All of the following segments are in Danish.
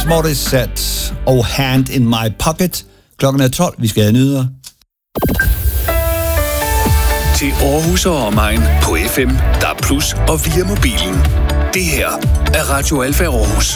Alanis Morissette og Hand in My Pocket. Klokken er 12. Vi skal have nyheder. Til Aarhus og omegn på FM, DAB+ og via mobilen. Det her er Radio Alfa Aarhus.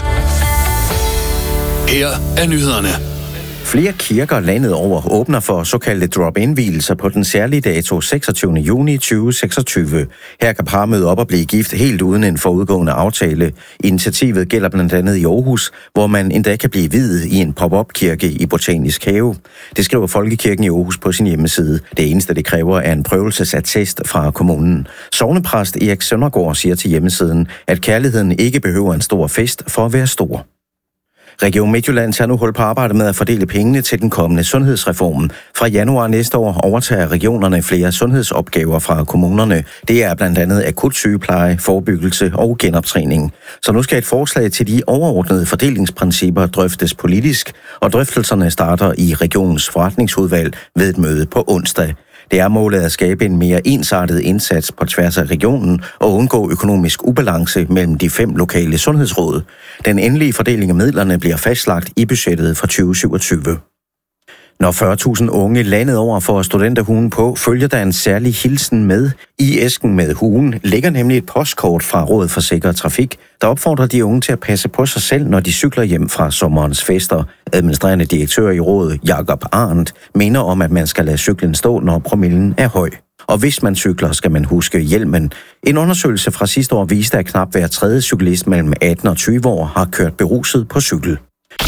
Her er nyhederne. Flere kirker landet over åbner for såkaldte drop-in-vielser på den særlige dato 26. juni 2026. Her kan par møde op og blive gift helt uden en forudgående aftale. Initiativet gælder blandt andet i Aarhus, hvor man endda kan blive viet i en pop-up-kirke i Botanisk Have. Det skriver Folkekirken i Aarhus på sin hjemmeside. Det eneste, det kræver, er en prøvelsesattest fra kommunen. Sognepræst Erik Søndergaard siger til hjemmesiden, at kærligheden ikke behøver en stor fest for at være stor. Region Midtjylland tager nu hul på arbejdet med at fordele pengene til den kommende sundhedsreform. Fra januar næste år overtager regionerne flere sundhedsopgaver fra kommunerne. Det er blandt andet akut sygepleje, forebyggelse og genoptræning. Så nu skal et forslag til de overordnede fordelingsprincipper drøftes politisk, og drøftelserne starter i regionens forretningsudvalg ved et møde på onsdag. Det er målet at skabe en mere ensartet indsats på tværs af regionen og undgå økonomisk ubalance mellem de 5 lokale sundhedsråd. Den endelige fordeling af midlerne bliver fastlagt i budgettet for 2027. Når 40.000 unge landet over for studenterhuen på, følger der en særlig hilsen med. I æsken med huen ligger nemlig et postkort fra Rådet for Sikker Trafik, der opfordrer de unge til at passe på sig selv, når de cykler hjem fra sommerens fester. Administrerende direktør i rådet, Jakob Arndt, mener om, at man skal lade cyklen stå, når promillen er høj. Og hvis man cykler, skal man huske hjelmen. En undersøgelse fra sidste år viste, at knap hver tredje cyklist mellem 18 og 20 år har kørt beruset på cykel.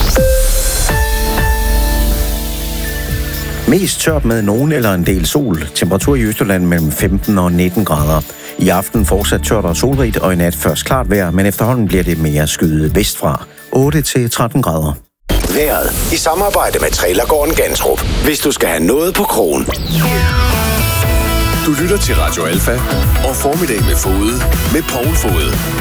Mest tørt med nogen eller en del sol. Temperatur i Østjylland mellem 15 og 19 grader. I aften fortsat tørt og solrigt, og i nat først klart vejr, men efterhånden bliver det mere skyet vestfra. 8-13 grader. Vejret i samarbejde med Trailergården Gantrup. Hvis du skal have noget på krogen. Du lytter til Radio Alfa og Formiddag med Fode med Poul Fode.